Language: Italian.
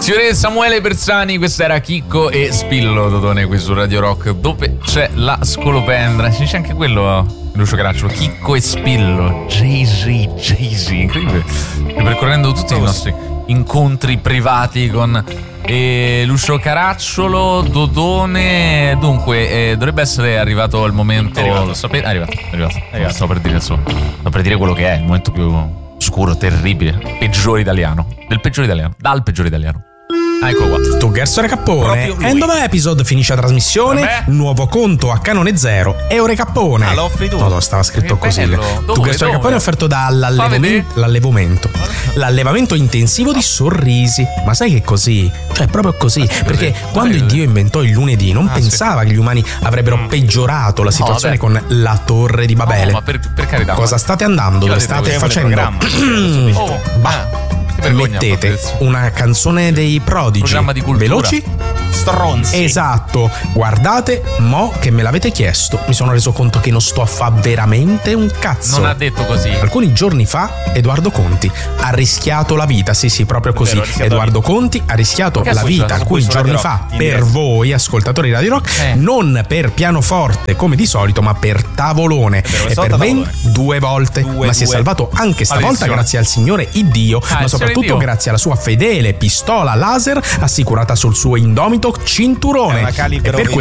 Signore Samuele Bersani, questo era Chicco e Spillo, Dodone, qui su Radio Rock, dove c'è la scolopendra. Si dice anche quello, Lucio Caracciolo, Chicco e Spillo, Jay-Z, incredibile. Ripercorrendo tutti i nostri incontri privati con Lucio Caracciolo, Dodone. Dunque, dovrebbe essere arrivato il momento. Lo sapete? È arrivato. Sto per dire quello che è il momento più oscuro, terribile, peggiore italiano. Dal peggiore italiano. Eccolo qua. Tu Gerso Recappone. End of episode, finisce la trasmissione. Vabbè. Nuovo conto a canone zero. Euro Recappone. Ah, lo offri tu? No, stava scritto Che così. bello. Tu Gerso Recappone è offerto dall'allevamento intensivo di sorrisi. Ma sai che è così? Cioè è proprio così. Perché quando Dio inventò il lunedì non pensava che gli umani avrebbero peggiorato la situazione con la torre di Babele. No, ma per carità. Cosa state andando? Dove state facendo? Mettete una canzone dei Prodigi. Programma di cultura. Veloci? Stronzi. Esatto. Guardate, mo che me l'avete chiesto, mi sono reso conto che non sto a fa veramente un cazzo. Non ha detto così. Alcuni giorni fa Edoardo Conti ha rischiato la vita. Sì, proprio così. Edoardo Conti ha rischiato la vita alcuni giorni fa per voi ascoltatori di Radio Rock, non per pianoforte come di solito, ma per tavolone, e per ben 2 volte. Ma si è salvato anche stavolta grazie al Signore Iddio, ma soprattutto grazie alla sua fedele pistola laser assicurata sul suo indomito cinturone. E per